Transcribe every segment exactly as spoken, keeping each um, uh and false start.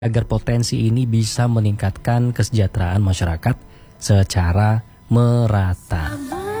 agar potensi ini bisa meningkatkan kesejahteraan masyarakat secara merata.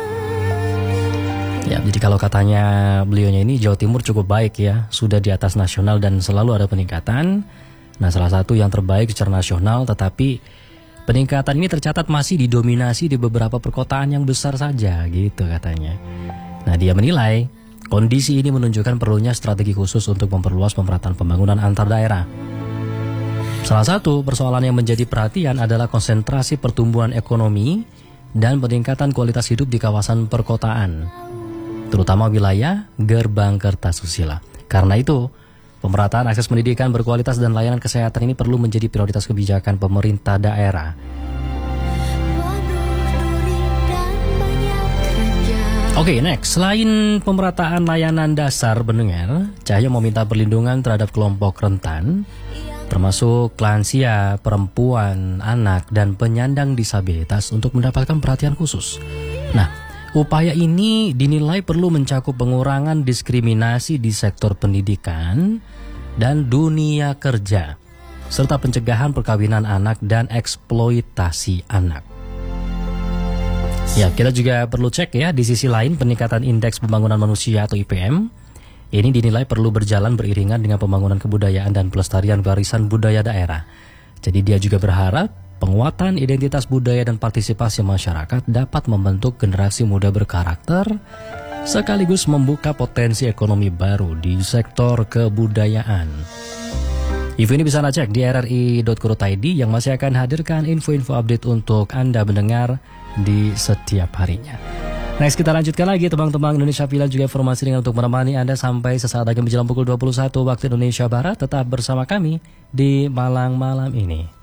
Ya, jadi kalau katanya beliaunya ini Jawa Timur cukup baik ya, sudah di atas nasional dan selalu ada peningkatan. Nah, salah satu yang terbaik secara nasional, tetapi peningkatan ini tercatat masih didominasi di beberapa perkotaan yang besar saja, gitu katanya. Nah, dia menilai kondisi ini menunjukkan perlunya strategi khusus untuk memperluas pemerataan pembangunan antar daerah. Salah satu persoalan yang menjadi perhatian adalah konsentrasi pertumbuhan ekonomi dan peningkatan kualitas hidup di kawasan perkotaan, terutama wilayah Gerbang Kertasusila. Karena itu, pemerataan akses pendidikan berkualitas dan layanan kesehatan ini perlu menjadi prioritas kebijakan pemerintah daerah. Oke, okay, next. Selain pemerataan layanan dasar pendengar, Cahyo meminta perlindungan terhadap kelompok rentan, termasuk lansia, perempuan, anak, dan penyandang disabilitas untuk mendapatkan perhatian khusus. Nah, upaya ini dinilai perlu mencakup pengurangan diskriminasi di sektor pendidikan dan dunia kerja, serta pencegahan perkawinan anak dan eksploitasi anak. Ya, kita juga perlu cek ya, di sisi lain peningkatan indeks pembangunan manusia atau I P M ini dinilai perlu berjalan beriringan dengan pembangunan kebudayaan dan pelestarian warisan budaya daerah. Jadi dia juga berharap penguatan identitas budaya dan partisipasi masyarakat dapat membentuk generasi muda berkarakter, sekaligus membuka potensi ekonomi baru di sektor kebudayaan. Info ini bisa Anda cek di r r i dot co dot i d yang masih akan hadirkan info-info update untuk Anda mendengar di setiap harinya. Next, kita lanjutkan lagi teman-teman Indonesia Villa, juga informasi dengan untuk menemani Anda sampai sesaat lagi menjelang pukul dua puluh satu waktu Indonesia Barat. Tetap bersama kami di Malang Malam ini.